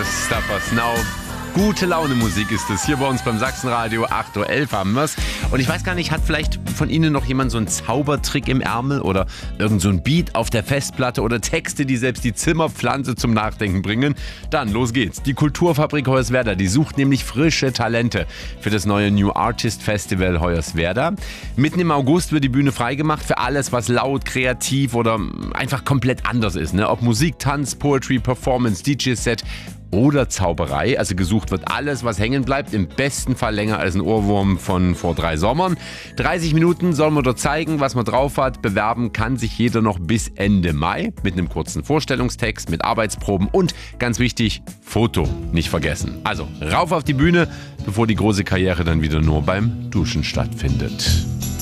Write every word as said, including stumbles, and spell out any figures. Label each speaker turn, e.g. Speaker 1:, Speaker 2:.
Speaker 1: Stopper Snow. Gute Laune Musik ist es. Hier bei uns beim Sachsenradio acht Uhr elf haben wir's. Und ich weiß gar nicht, hat vielleicht von Ihnen noch jemand so einen Zaubertrick im Ärmel oder irgend so ein Beat auf der Festplatte oder Texte, die selbst die Zimmerpflanze zum Nachdenken bringen? Dann, los geht's. Die Kulturfabrik Hoyerswerda, die sucht nämlich frische Talente für das neue New Artist Festival Hoyerswerda. Mitten im August wird die Bühne freigemacht für alles, was laut, kreativ oder einfach komplett anders ist. Ne? Ob Musik, Tanz, Poetry, Performance, D J-Set oder Zauberei. Also gesucht wird alles, was hängen bleibt. Im besten Fall länger als ein Ohrwurm von vor drei Sommern. dreißig Minuten soll man dort zeigen, was man drauf hat. Bewerben kann sich jeder noch bis Ende Mai mit einem kurzen Vorstellungstext, mit Arbeitsproben und, ganz wichtig, Foto nicht vergessen. Also rauf auf die Bühne, bevor die große Karriere dann wieder nur beim Duschen stattfindet.